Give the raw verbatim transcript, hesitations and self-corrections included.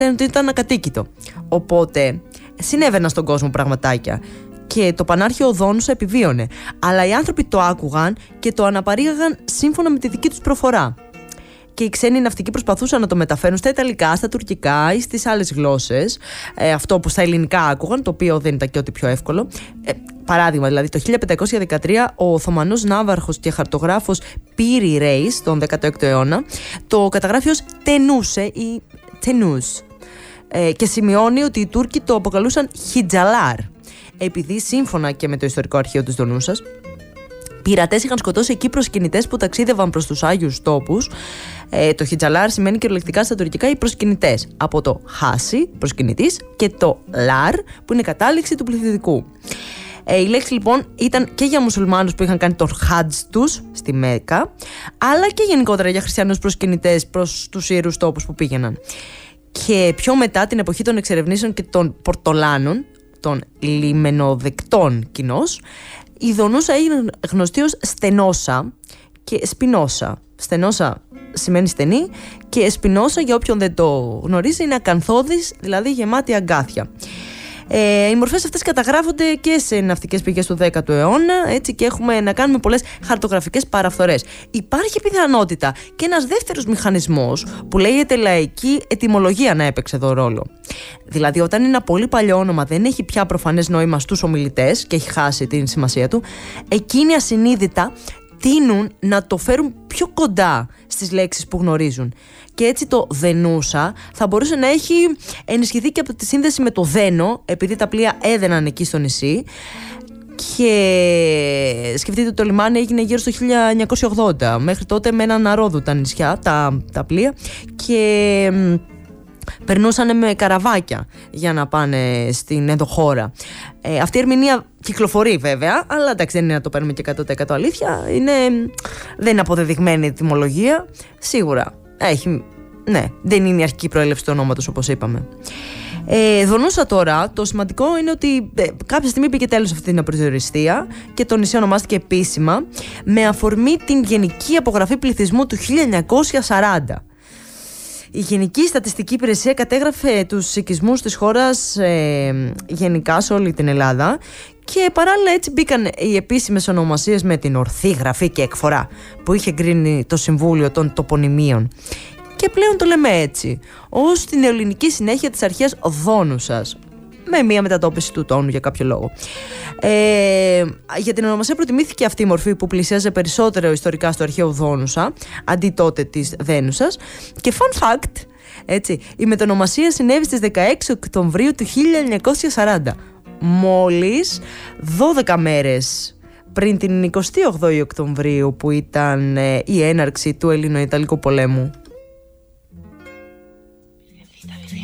ότι ήταν ακατοίκητο. Οπότε συνέβαιναν στον κόσμο πραγματάκια. Και το πανάρχιο Οδόνουσα επιβίωνε. Αλλά οι άνθρωποι το άκουγαν και το αναπαρήγαγαν σύμφωνα με τη δική τους προφορά. Και οι ξένοι ναυτικοί προσπαθούσαν να το μεταφέρουν στα Ιταλικά, στα Τουρκικά ή στις άλλες γλώσσες. Ε, αυτό που στα ελληνικά άκουγαν, το οποίο δεν ήταν και ό,τι πιο εύκολο. Ε, παράδειγμα, δηλαδή το χίλια πεντακόσια δεκατρία ο Οθωμανός ναύαρχος και χαρτογράφος Πύρη Ρέις, τον δέκατο έκτο αιώνα, το καταγράφει ως Τενούσε ή Τενούς. Ε, και σημειώνει ότι οι Τούρκοι το αποκαλούσαν Χιτζαλάρ, επειδή σύμφωνα και με το ιστορικό αρχείο της Δονούσας, πειρατές είχαν σκοτώσει εκεί προσκυνητές που ταξίδευαν προς τους Άγιους τόπους. Ε, το Χιτζαλάρ σημαίνει κυριολεκτικά στα τουρκικά οι προσκυνητές. Από το χάσι, προσκυνητής, και το λάρ, που είναι κατάληξη του πληθυντικού. Ε, η λέξη λοιπόν ήταν και για μουσουλμάνους που είχαν κάνει τον χάτζ τους στη Μέκκα, αλλά και γενικότερα για χριστιανούς προσκυνητές προς τους ιερούς τόπους που πήγαιναν. Και πιο μετά, την εποχή των εξερευνήσεων και των Πορτολάνων, των λιμενοδεκτών κοινώς, η Δονούσα έγινε γνωστή ως Στενόσα και Σπινόσα. Στενόσα σημαίνει στενή και Σπινόσα, για όποιον δεν το γνωρίζει, είναι ακανθώδης, δηλαδή γεμάτη αγκάθια. Ε, οι μορφές αυτές καταγράφονται και σε ναυτικές πηγές του δέκατου αιώνα, έτσι, και έχουμε να κάνουμε πολλές χαρτογραφικές παραφθορές. Υπάρχει πιθανότητα και ένας δεύτερος μηχανισμός που λέγεται λαϊκή ετυμολογία να έπαιξε εδώ ρόλο. Δηλαδή, όταν ένα πολύ παλιό όνομα δεν έχει πια προφανές νόημα στους ομιλητές και έχει χάσει την σημασία του, εκείνοι ασυνείδητα τείνουν να το φέρουν πιο κοντά στις λέξεις που γνωρίζουν. Και έτσι το Δενούσα θα μπορούσε να έχει ενισχυθεί και από τη σύνδεση με το Δένο, επειδή τα πλοία έδαιναν εκεί στο νησί. Και σκεφτείτε ότι το λιμάνι έγινε γύρω στο χίλια εννιακόσια ογδόντα. Μέχρι τότε με έναν αρόδου τα νησιά, τα, τα πλοία, και περνούσαν με καραβάκια για να πάνε στην ενδοχώρα. Ε, αυτή η ερμηνεία κυκλοφορεί βέβαια, αλλά εντάξει, δεν είναι να το παίρνουμε και εκατό τοις εκατό αλήθεια. Είναι, δεν είναι αποδεδειγμένη ετυμολογία. Σίγουρα έχει, ναι, δεν είναι η αρχική προέλευση του ονόματος, όπως είπαμε. Ε, Δονούσα τώρα, το σημαντικό είναι ότι ε, κάποια στιγμή πήγε τέλος αυτή την απεριοριστία και το νησί ονομάστηκε επίσημα με αφορμή την Γενική Απογραφή Πληθυσμού του χίλια εννιακόσια σαράντα. Η Γενική Στατιστική Υπηρεσία κατέγραφε τους οικισμούς της χώρας ε, γενικά σε όλη την Ελλάδα, και παράλληλα έτσι μπήκαν οι επίσημες ονομασίες με την ορθή γραφή και εκφορά που είχε εγκρίνει το Συμβούλιο των Τοπονημίων. Και πλέον το λέμε έτσι, ως την ελληνική συνέχεια της αρχαίας Δόνουσας, με μία μετατόπιση του τόνου για κάποιο λόγο. Ε, για την ονομασία προτιμήθηκε αυτή η μορφή που πλησίαζε περισσότερο ιστορικά στο αρχαίο Δόνουσα, αντί τότε της Δένουσας. Και fun fact, έτσι, η μετονομασία συνέβη στις δεκαέξι Οκτωβρίου του χίλια εννιακόσια σαράντα, μόλις δώδεκα μέρες πριν την εικοστή όγδοη Οκτωβρίου, που ήταν ε, η έναρξη του Ελληνο-Ιταλικού πολέμου.